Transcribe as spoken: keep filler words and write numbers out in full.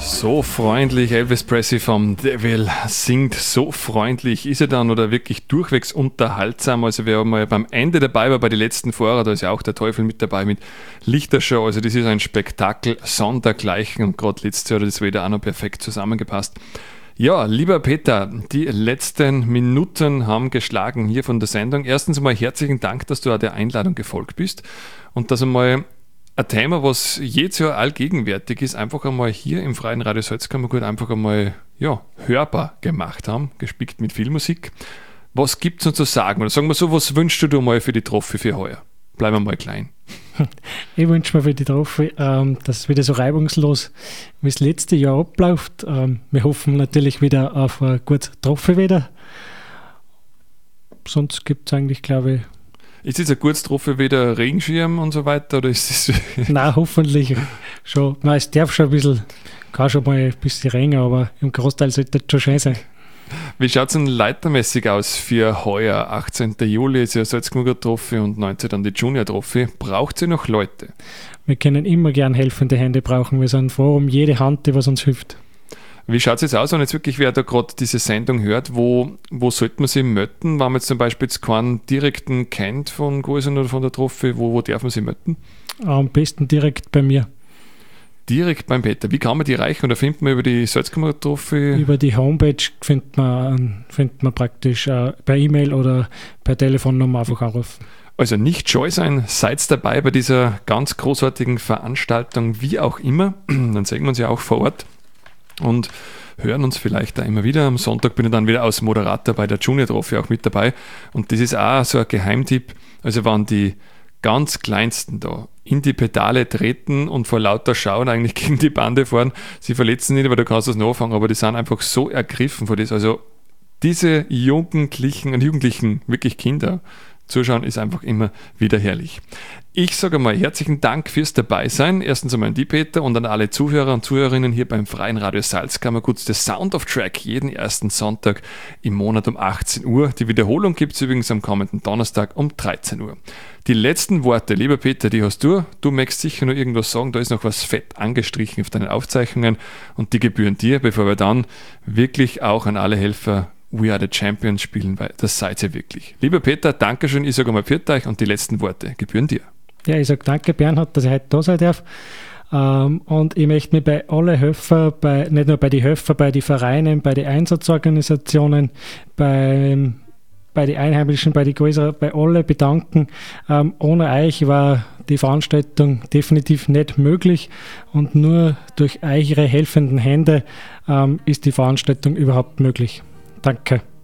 So freundlich, Elvis Presley vom Devil singt so freundlich. Ist er dann oder wirklich durchwegs unterhaltsam? Also wer mal beim Ende dabei war, bei den letzten Vorher, da ist ja auch der Teufel mit dabei mit Lichtershow. Also das ist ein Spektakel sondergleichen und gerade letztes Jahr hat das wieder auch noch perfekt zusammengepasst. Ja, lieber Peter, die letzten Minuten haben geschlagen hier von der Sendung. Erstens einmal herzlichen Dank, dass du auch der Einladung gefolgt bist und dass einmal ein Thema, was jedes Jahr allgegenwärtig ist, einfach einmal hier im Freien Radio Salzkammergut einfach einmal ja, hörbar gemacht haben, gespickt mit viel Musik. Was gibt es uns zu sagen? Oder sagen wir so, was wünschst du dir mal für die Trophy für heuer? Bleiben wir mal klein. Ich wünsche mir für die Trophy, ähm, dass es wieder so reibungslos wie das letzte Jahr abläuft. Ähm, wir hoffen natürlich wieder auf eine gute Trophy wieder. Sonst gibt es eigentlich, glaube ich, ist das eine Kurztrophe wieder Regenschirm und so weiter? Oder ist das Nein, hoffentlich schon. Nein, es darf schon ein bisschen, kann schon mal ein bisschen regnen, aber im Großteil sollte das schon schön sein. Wie schaut es denn leitermäßig aus für heuer? achtzehnten Juli ist ja Salzkammergut Trophy und neunzehnten dann die Junior Trophy. Braucht ihr noch Leute? Wir können immer gern helfende Hände brauchen. Wir sind froh um jede Hand, die was uns hilft. Wie schaut es jetzt aus, wenn jetzt wirklich wer da gerade diese Sendung hört? Wo, wo sollte man sich melden, wenn man jetzt zum Beispiel jetzt keinen direkten kennt von Gäusern oder von der Trophy? Wo, wo darf man sich melden? Am besten direkt bei mir. Direkt beim Peter. Wie kann man die erreichen? Oder findet man über die Salzkammergut Trophy? Über die Homepage findet man, findet man praktisch äh, per E-Mail oder per Telefonnummer einfach anrufen. Also nicht scheu sein, seid dabei bei dieser ganz großartigen Veranstaltung, wie auch immer. Dann sehen wir uns ja auch vor Ort. Und hören uns vielleicht da immer wieder. Am Sonntag bin ich dann wieder als Moderator bei der Junior Trophy auch mit dabei. Und das ist auch so ein Geheimtipp. Also wenn die ganz Kleinsten da in die Pedale treten und vor lauter Schauen eigentlich gegen die Bande fahren, sie verletzen nicht, weil du kannst das nachfangen, aber die sind einfach so ergriffen von das. Also diese Jugendlichen und Jugendlichen, wirklich Kinder, zuschauen ist einfach immer wieder herrlich. Ich sage mal herzlichen Dank fürs Dabeisein. Erstens einmal an die Peter und an alle Zuhörer und Zuhörerinnen hier beim Freien Radio Salzkammergut. Der Sound of Track jeden ersten Sonntag im Monat um achtzehn Uhr. Die Wiederholung gibt es übrigens am kommenden Donnerstag um dreizehn Uhr. Die letzten Worte, lieber Peter, die hast du. Du möchtest sicher noch irgendwas sagen. Da ist noch was fett angestrichen auf deinen Aufzeichnungen und die gebühren dir, bevor wir dann wirklich auch an alle Helfer We are the Champions spielen, weil das seid ihr wirklich. Lieber Peter, Dankeschön, ich sage mal für euch und die letzten Worte gebühren dir. Ja, ich sage danke Bernhard, dass ich heute da sein darf. Ähm, und ich möchte mich bei allen Helfern, bei, nicht nur bei den Helfern, bei den Vereinen, bei den Einsatzorganisationen, bei, bei den Einheimischen, bei den Größeren, bei allen bedanken. Ähm, ohne euch war die Veranstaltung definitiv nicht möglich und nur durch eure helfenden Hände ähm, ist die Veranstaltung überhaupt möglich. Danke.